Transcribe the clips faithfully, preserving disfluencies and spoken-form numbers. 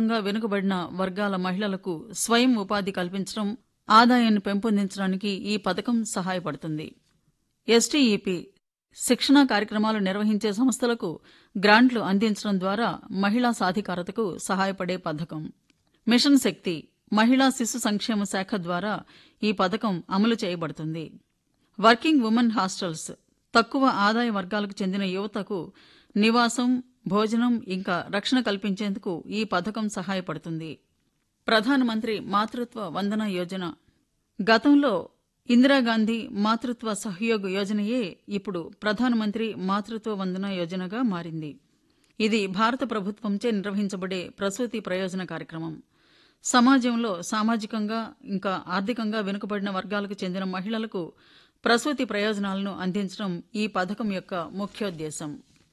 ఆర్థికంగా వెనుకబడిన వర్గాల మహిళలకు స్వయం ఉపాధి కల్పించడం, ఆదాయాన్ని పెంపొందించడానికి ఈ పథకం సహాయపడుతుంది. ఎస్టీఈపీ శిక్షణా కార్యక్రమాలు నిర్వహించే సంస్థలకు గ్రాంట్లు అందించడం ద్వారా మహిళా సాధికారతకు సహాయపడే పథకం. మిషన్ శక్తి మహిళా శిశు సంక్షేమ శాఖ ద్వారా ఈ పథకం అమలు చేయబడుతుంది. వర్కింగ్ ఉమెన్ హాస్టల్స్ తక్కువ ఆదాయ వర్గాలకు చెందిన యువతకు నివాసం, భోజనం ఇంకా రక్షణ కల్పించేందుకు ఈ పథకం సహాయపడుతుంది. ప్రధానమంత్రి మాతృత్వ వందన యోజన గతంలో ఇందిరాగాంధీ మాతృత్వ సహయోగ్ యోజనయే ఇప్పుడు ప్రధానమంత్రి మాతృత్వ వందన యోజనగా మారింది. ఇది భారత ప్రభుత్వంచే నిర్వహించబడే ప్రసూతి ప్రయోజన కార్యక్రమం. సమాజంలో సామాజికంగా ఇంకా ఆర్థికంగా వెనుకబడిన వర్గాలకు చెందిన మహిళలకు ప్రసూతి ప్రయోజనాలను అందించడం ఈ పథకం యొక్క ముఖ్యోద్దేశం.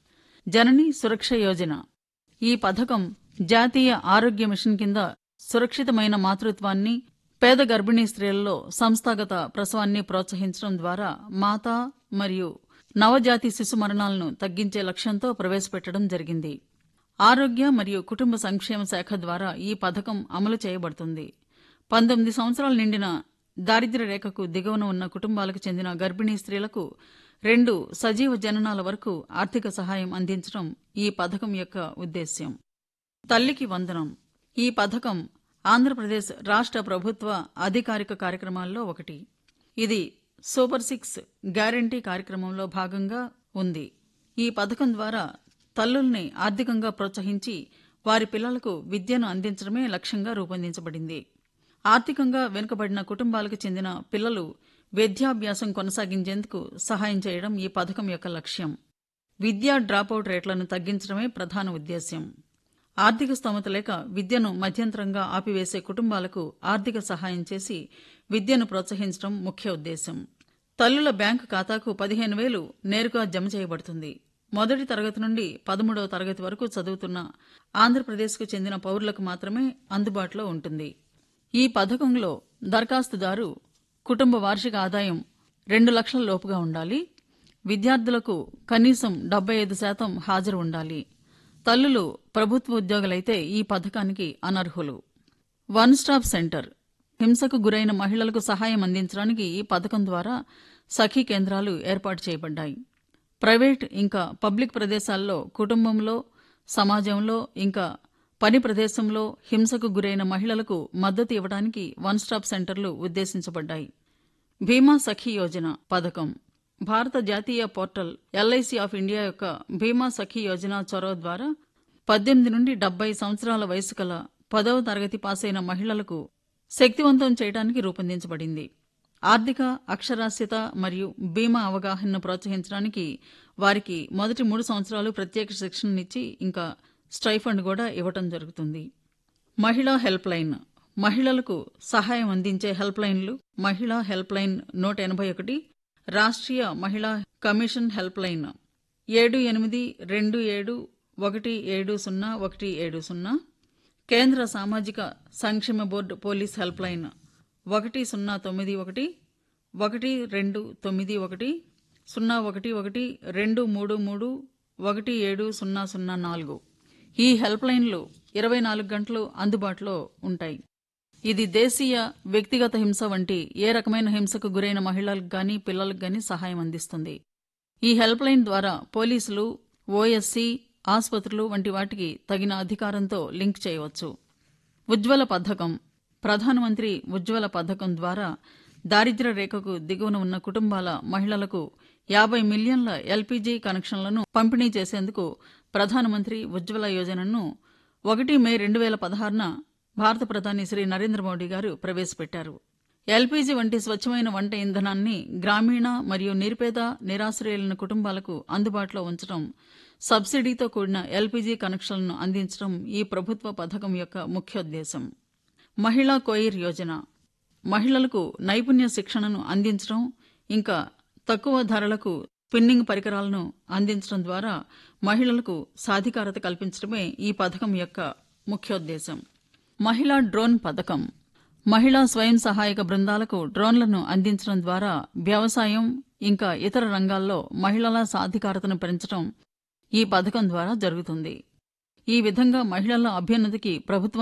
జనని సురక్ష యోజన ఈ పథకం జాతీయ ఆరోగ్య మిషన్ కింద సురక్షితమైన మాతృత్వాన్ని, పేద గర్భిణీ స్త్రీలలో సంస్థాగత ప్రసవాన్ని ప్రోత్సహించడం ద్వారా మాతా మరియు నవజాతి శిశు మరణాలను తగ్గించే లక్ష్యంతో ప్రవేశపెట్టడం జరిగింది. ఆరోగ్య మరియు కుటుంబ సంక్షేమ శాఖ ద్వారా ఈ పథకం అమలు చేయబడుతుంది. పంతొమ్మిది సంవత్సరాలు నిండిన దారిద్ర్య రేఖకు దిగువన ఉన్న కుటుంబాలకు చెందిన గర్భిణీ స్త్రీలకు రెండు సజీవ జననాల వరకు ఆర్థిక సహాయం అందించడం ఈ పథకం యొక్క ఉద్దేశ్యం. తల్లికి వందనం ఈ పథకం ఆంధ్రప్రదేశ్ రాష్ట్ర ప్రభుత్వ అధికారిక కార్యక్రమాల్లో ఒకటి. ఇది సూపర్ సిక్స్ గ్యారంటీ కార్యక్రమంలో భాగంగా ఉంది. ఈ పథకం ద్వారా తల్లుల్ని ఆర్థికంగా ప్రోత్సహించి వారి పిల్లలకు విద్యను అందించడమే లక్ష్యంగా రూపొందించబడింది. ఆర్థికంగా వెనుకబడిన కుటుంబాలకు చెందిన పిల్లలు విద్యాభ్యాసం కొనసాగించేందుకు సహాయం చేయడం ఈ పథకం యొక్క లక్ష్యం. విద్యా డ్రాపౌట్ రేట్లను తగ్గించడమే ప్రధాన ఉద్దేశ్యం. ఆర్థిక స్తోమత లేక విద్యను మధ్యంతరంగా ఆపివేసే కుటుంబాలకు ఆర్థిక సహాయం చేసి విద్యను ప్రోత్సహించడం ముఖ్య ఉద్దేశం. తల్లుల బ్యాంకు ఖాతాకు పదిహేను వేలు నేరుగా జమ చేయబడుతుంది. మొదటి తరగతి నుండి పదమూడవ తరగతి వరకు చదువుతున్న ఆంధ్రప్రదేశ్కు చెందిన పౌరులకు మాత్రమే అందుబాటులో ఉంటుంది. ఈ పథకంలో దరఖాస్తుదారు కుటుంబ వార్షిక ఆదాయం రెండు లక్షల లోపుగా ఉండాలి. విద్యార్థులకు కనీసం డెబ్బై ఐదు శాతం హాజరు ఉండాలి. తల్లులు ప్రభుత్వ ఉద్యోగులైతే ఈ పథకానికి అనర్హులు. వన్ స్టాప్ సెంటర్ హింసకు గురైన మహిళలకు సహాయం అందించడానికి ఈ పథకం ద్వారా సఖీ కేంద్రాలు ఏర్పాటు చేయబడ్డాయి. ప్రైవేట్ ఇంకా పబ్లిక్ ప్రదేశాల్లో కుటుంబంలో, సమాజంలో ఇంకా పని ప్రదేశంలో హింసకు గురైన మహిళలకు మద్దతు ఇవ్వడానికి వన్ స్టాప్ సెంటర్లు ఉద్దేశించబడ్డాయి. బీమా సఖీ యోజన పథకం భారత జాతీయ పోర్టల్ ఎల్ఐసి ఆఫ్ ఇండియా యొక్క బీమా సఖీ యోజన చొరవ ద్వారా పద్దెనిమిది నుండి డెబ్బై సంవత్సరాల వయసు కల పదవ తరగతి పాసైన మహిళలకు శక్తివంతం చేయడానికి రూపొందించబడింది. ఆర్థిక అక్షరాస్యత మరియు బీమా అవగాహనను ప్రోత్సహించడానికి వారికి మొదటి మూడు సంవత్సరాలు ప్రత్యేక శిక్షణనిచ్చి ఇంకా స్టైఫండ్ కూడా ఇవ్వటం జరుగుతుంది. మహిళా హెల్ప్ లైన్ మహిళలకు సహాయం అందించే హెల్ప్ లైన్లు మహిళా హెల్ప్ లైన్ నూట ఎనభై ఒకటి, రాష్ట్రీయ మహిళా కమిషన్ హెల్ప్ లైన్ ఏడు ఎనిమిది రెండు ఏడు ఒకటి ఏడు సున్నా ఒకటి ఏడు సున్నా, కేంద్ర సామాజిక సంక్షేమ బోర్డు పోలీస్ హెల్ప్ లైన్ ఒకటి సున్నా తొమ్మిది ఒకటి ఒకటి రెండు తొమ్మిది ఒకటి సున్నా ఒకటి ఒకటి రెండు మూడు మూడు ఒకటి ఏడు సున్నా సున్నా నాలుగు. ఈ హెల్ప్ లైన్లు ఇరవై నాలుగు గంటలు అందుబాటులో ఉంటాయి. ఇది దేశీయ వ్యక్తిగత హింస వంటి ఏ రకమైన హింసకు గురైన మహిళలకు గానీ పిల్లలకు గానీ సహాయం అందిస్తుంది. ఈ హెల్ప్ లైన్ ద్వారా పోలీసులు, ఓఎస్సీ, ఆసుపత్రులు వంటి వాటికి తగిన అధికారంతో లింక్ చేయవచ్చు. ఉజ్వల పథకం ప్రధానమంత్రి ఉజ్వల పథకం ద్వారా దారిద్ర్య రేఖకు దిగువన ఉన్న కుటుంబాల మహిళలకు యాభై మిలియన్ల ఎల్పీజీ కనెక్షన్లను పంపిణీ చేసేందుకు ప్రధానమంత్రి ఉజ్వల యోజనను ఒకటి మే రెండు వేల పదహారున భారత ప్రధాని శ్రీ నరేంద్ర మోడీ గారు ప్రవేశపెట్టారు. ఎల్పీజీ వంటి స్వచ్ఛమైన వంట ఇంధనాన్ని గ్రామీణ మరియు నిరుపేద నిరాశ్రయులైన కుటుంబాలకు అందుబాటులో ఉంచడం, సబ్సిడీతో కూడిన ఎల్పీజీ కనెక్షన్లను అందించడం ఈ ప్రభుత్వ పథకం యొక్క ముఖ్యోద్దేశం. మహిళా కోయిర్ యోజన మహిళలకు నైపుణ్య శిక్షణను అందించడం ఇంకా తక్కువ ధరలకు స్పిన్నింగ్ పరికరాలను అందించడం ద్వారా మహిళలకు సాధికారత కల్పించడమే ఈ పథకం యొక్క ముఖ్యోద్దేశం. మహిళా డ్రోన్ పథకం మహిళా స్వయం సహాయక బృందాలకు డ్రోన్లను అందించడం ద్వారా వ్యవసాయం ఇంకా ఇతర రంగాల్లో మహిళల సాధికారతను పెంచడం ఈ పథకం ద్వారా జరుగుతుంది. ఈ విధంగా మహిళల అభ్యున్నతికి ప్రభుత్వం